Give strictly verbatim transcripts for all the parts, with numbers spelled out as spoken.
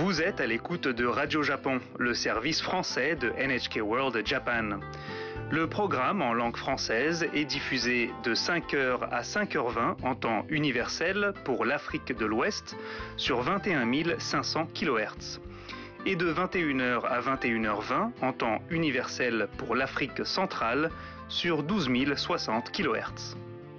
Vous êtes à l'écoute de Radio Japon, le service français de N H K World Japan. Le programme en langue française est diffusé de cinq heures à cinq heures vingt en temps universel pour l'Afrique de l'Ouest sur vingt et un mille cinq cents kilohertz et de vingt et une heures à vingt et une heures vingt en temps universel pour l'Afrique centrale sur douze mille soixante kilohertz.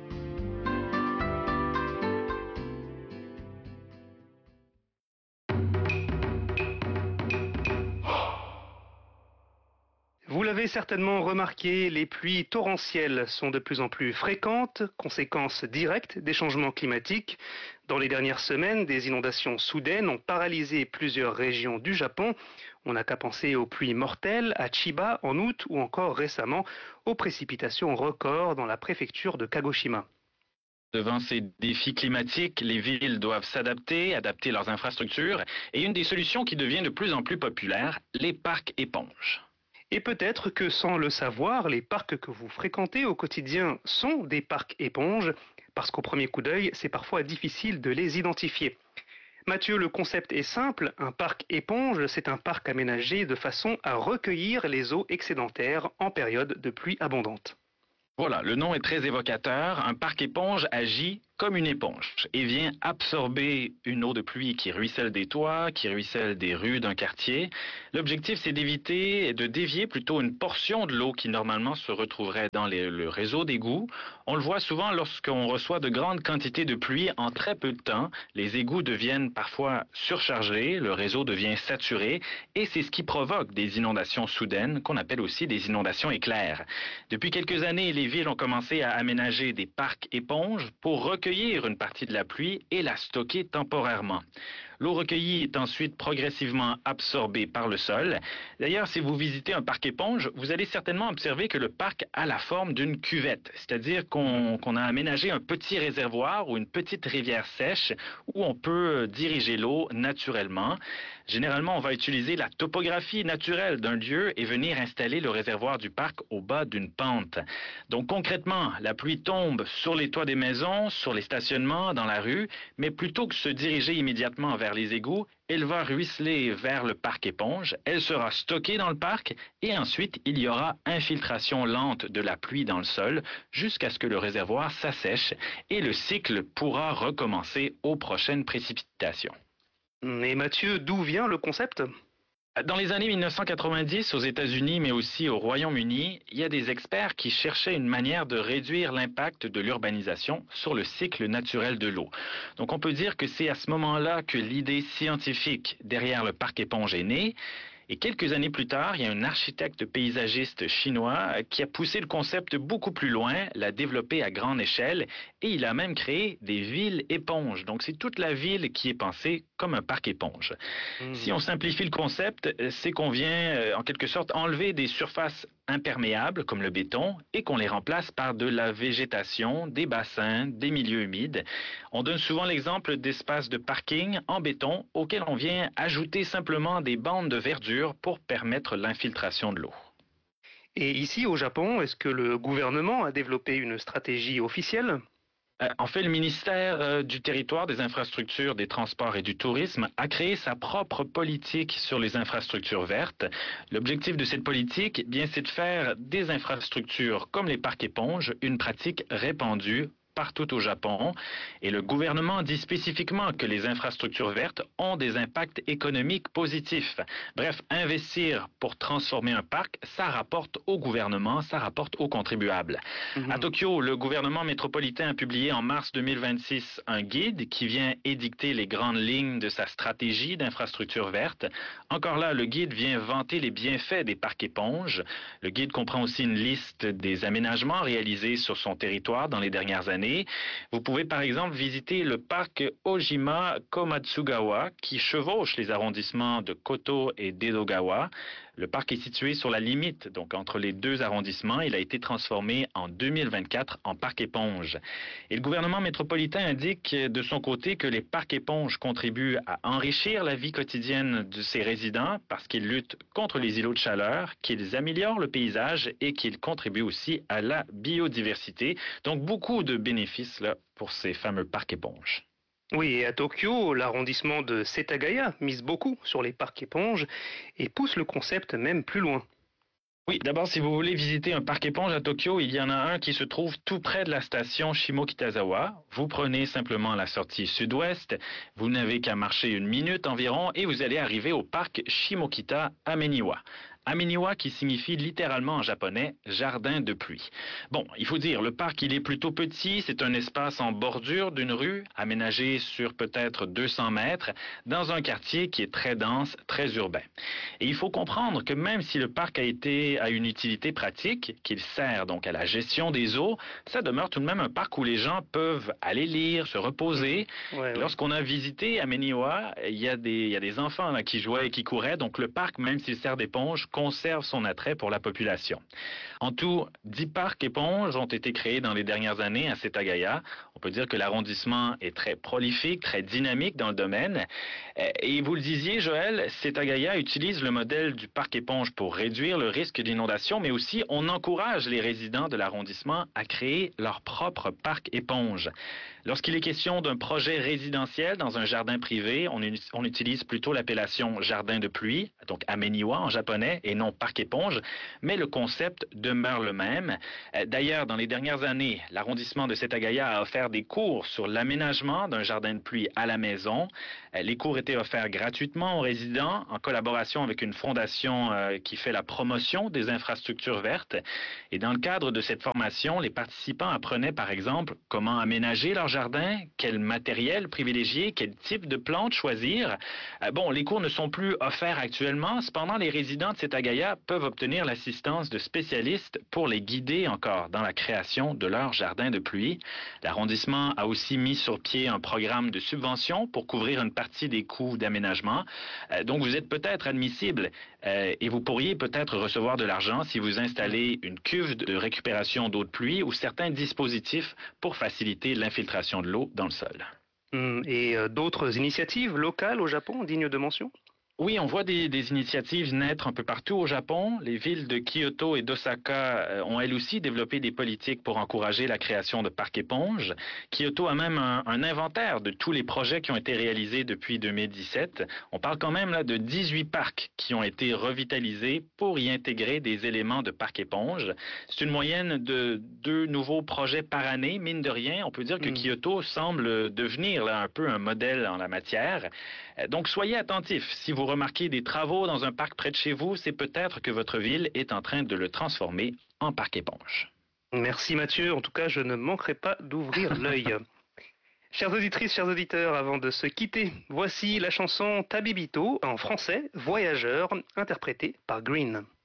Vous l'avez certainement remarqué, les pluies torrentielles sont de plus en plus fréquentes, conséquence directe des changements climatiques. Dans les dernières semaines, des inondations soudaines ont paralysé plusieurs régions du Japon. On n'a qu'à penser aux pluies mortelles à Chiba en août ou encore récemment aux précipitations records dans la préfecture de Kagoshima. Devant ces défis climatiques, les villes doivent s'adapter, adapter leurs infrastructures et une des solutions qui devient de plus en plus populaire, les parcs éponges. Et peut-être que sans le savoir, les parcs que vous fréquentez au quotidien sont des parcs éponges, parce qu'au premier coup d'œil, c'est parfois difficile de les identifier. Mathieu, le concept est simple, un parc éponge, c'est un parc aménagé de façon à recueillir les eaux excédentaires en période de pluie abondante. Voilà, le nom est très évocateur. Un parc éponge agit comme une éponge et vient absorber une eau de pluie qui ruisselle des toits, qui ruisselle des rues d'un quartier. L'objectif, c'est d'éviter et de dévier plutôt une portion de l'eau qui normalement se retrouverait dans les, le réseau d'égouts. On le voit souvent lorsqu'on reçoit de grandes quantités de pluie en très peu de temps. Les égouts deviennent parfois surchargés, le réseau devient saturé et c'est ce qui provoque des inondations soudaines qu'on appelle aussi des inondations éclairs. Depuis quelques années, les villes ont commencé à aménager des parcs éponges pour recueillir une partie de la pluie et la stocker temporairement. L'eau recueillie est ensuite progressivement absorbée par le sol. D'ailleurs, si vous visitez un parc éponge, vous allez certainement observer que le parc a la forme d'une cuvette, c'est-à-dire qu'on qu'on a aménagé un petit réservoir ou une petite rivière sèche où on peut diriger l'eau naturellement. Généralement, on va utiliser la topographie naturelle d'un lieu et venir installer le réservoir du parc au bas d'une pente. Donc concrètement, la pluie tombe sur les toits des maisons, sur les stationnements, dans la rue, mais plutôt que de se diriger immédiatement vers les égouts, elle va ruisseler vers le parc éponge, elle sera stockée dans le parc et ensuite il y aura infiltration lente de la pluie dans le sol jusqu'à ce que le réservoir s'assèche et le cycle pourra recommencer aux prochaines précipitations. Et Mathieu, d'où vient le concept ? Dans les années mille neuf cent quatre-vingt-dix, aux États-Unis, mais aussi au Royaume-Uni, il y a des experts qui cherchaient une manière de réduire l'impact de l'urbanisation sur le cycle naturel de l'eau. Donc on peut dire que c'est à ce moment-là que l'idée scientifique derrière le parc éponge est née. Et quelques années plus tard, il y a un architecte paysagiste chinois qui a poussé le concept beaucoup plus loin, l'a développé à grande échelle et il a même créé des villes éponges. Donc c'est toute la ville qui est pensée comme un parc éponge. Mmh. Si on simplifie le concept, c'est qu'on vient en quelque sorte enlever des surfaces imperméables comme le béton et qu'on les remplace par de la végétation, des bassins, des milieux humides. On donne souvent l'exemple d'espaces de parking en béton auxquels on vient ajouter simplement des bandes de verdure pour permettre l'infiltration de l'eau. Et ici au Japon, est-ce que le gouvernement a développé une stratégie officielle ? En fait, le ministère du Territoire, des Infrastructures, des Transports et du Tourisme a créé sa propre politique sur les infrastructures vertes. L'objectif de cette politique, bien, c'est de faire des infrastructures comme les parcs éponges une pratique répandue partout au Japon. Et le gouvernement dit spécifiquement que les infrastructures vertes ont des impacts économiques positifs. Bref, investir pour transformer un parc, ça rapporte au gouvernement, ça rapporte aux contribuables. Mm-hmm. À Tokyo, le gouvernement métropolitain a publié en mars deux mille vingt-six un guide qui vient édicter les grandes lignes de sa stratégie d'infrastructures vertes. Encore là, le guide vient vanter les bienfaits des parcs éponges. Le guide comprend aussi une liste des aménagements réalisés sur son territoire dans les dernières années. Vous pouvez par exemple visiter le parc Ojima Komatsugawa qui chevauche les arrondissements de Koto et d'Edogawa. Le parc est situé sur la limite, donc entre les deux arrondissements. Il a été transformé en deux mille vingt-quatre en parc éponge. Et le gouvernement métropolitain indique de son côté que les parcs éponges contribuent à enrichir la vie quotidienne de ses résidents parce qu'ils luttent contre les îlots de chaleur, qu'ils améliorent le paysage et qu'ils contribuent aussi à la biodiversité. Donc beaucoup de bénéfices là, pour ces fameux parcs éponges. Oui, et à Tokyo, l'arrondissement de Setagaya mise beaucoup sur les parcs éponges et pousse le concept même plus loin. Oui, d'abord, si vous voulez visiter un parc éponge à Tokyo, il y en a un qui se trouve tout près de la station Shimokitazawa. Vous prenez simplement la sortie sud-ouest, vous n'avez qu'à marcher une minute environ et vous allez arriver au parc Shimokita Ameniwa. Ameniwa qui signifie littéralement en japonais jardin de pluie. Bon, il faut dire, le parc il est plutôt petit, c'est un espace en bordure d'une rue, aménagé sur peut-être deux cents mètres, dans un quartier qui est très dense, très urbain. Et il faut comprendre que même si le parc a été a une utilité pratique, qu'il sert donc à la gestion des eaux, ça demeure tout de même un parc où les gens peuvent aller lire, se reposer. Ouais, ouais. Lorsqu'on a visité Ameniwa, il y a des, il y a des enfants là, qui jouaient et qui couraient, donc le parc, même s'il sert d'éponge, conserve son attrait pour la population. En tout, dix parcs éponges ont été créés dans les dernières années à Setagaya. On peut dire que l'arrondissement est très prolifique, très dynamique dans le domaine. Et vous le disiez, Joël, Setagaya utilise le modèle du parc éponge pour réduire le risque d'inondation, mais aussi on encourage les résidents de l'arrondissement à créer leur propre parc éponge. Lorsqu'il est question d'un projet résidentiel dans un jardin privé, on, on utilise plutôt l'appellation jardin de pluie, donc ameniwa en japonais, et non parc éponge, mais le concept demeure le même. D'ailleurs, dans les dernières années, l'arrondissement de Setagaya a offert des cours sur l'aménagement d'un jardin de pluie à la maison. Les cours étaient offerts gratuitement aux résidents en collaboration avec une fondation euh, qui fait la promotion des infrastructures vertes. Et dans le cadre de cette formation, les participants apprenaient par exemple comment aménager leur jardin, quel matériel privilégier, quel type de plantes choisir. Euh, bon, les cours ne sont plus offerts actuellement, cependant les résidents de Setagaya peuvent obtenir l'assistance de spécialistes pour les guider encore dans la création de leur jardin de pluie. L'arrondissement a aussi mis sur pied un programme de subvention pour couvrir une partie des coûts d'aménagement. Euh, donc vous êtes peut-être admissible euh, et vous pourriez peut-être recevoir de l'argent si vous installez une cuve de récupération d'eau de pluie ou certains dispositifs pour faciliter l'infiltration de l'eau dans le sol. Et euh, d'autres initiatives locales au Japon dignes de mention? Oui, on voit des, des initiatives naître un peu partout au Japon. Les villes de Kyoto et d'Osaka euh, ont elles aussi développé des politiques pour encourager la création de parcs éponges. Kyoto a même un, un inventaire de tous les projets qui ont été réalisés depuis deux mille dix-sept. On parle quand même là de dix-huit parcs qui ont été revitalisés pour y intégrer des éléments de parcs éponges. C'est une moyenne de deux nouveaux projets par année, mine de rien. On peut dire que mmh. Kyoto semble devenir là un peu un modèle en la matière. Donc soyez attentifs. Si vous remarquez des travaux dans un parc près de chez vous, c'est peut-être que votre ville est en train de le transformer en parc éponge. Merci Mathieu, en tout cas je ne manquerai pas d'ouvrir l'œil. Chères auditrices, chers auditeurs, avant de se quitter, voici la chanson Tabibito en français, Voyageur, interprétée par Green.